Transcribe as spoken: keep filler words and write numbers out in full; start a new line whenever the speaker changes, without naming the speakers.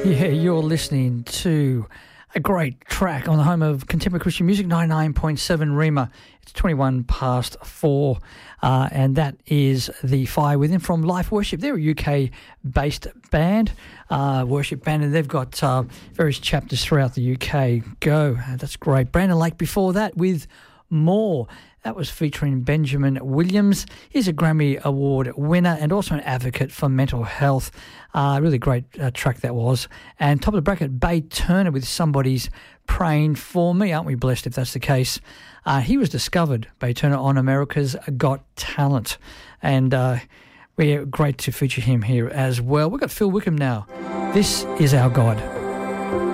Yeah, you're listening to a great track on the home of contemporary Christian music, ninety-nine point seven Rima. It's twenty-one past four, uh, and that is The Fire Within from Life Worship. They're a U K-based band, uh, worship band, and they've got uh, various chapters throughout the U K. Go, that's great. Brandon Lake before that with More. That was featuring Benjamin Williams. He's a Grammy Award winner and also an advocate for mental health. Uh, really great uh, track that was. And top of the bracket, Bay Turner with Somebody's Praying For Me. Aren't we blessed if that's the case? Uh, he was discovered, Bay Turner, on America's Got Talent. And uh, we're great to feature him here as well. We've got Phil Wickham now. This is Our God.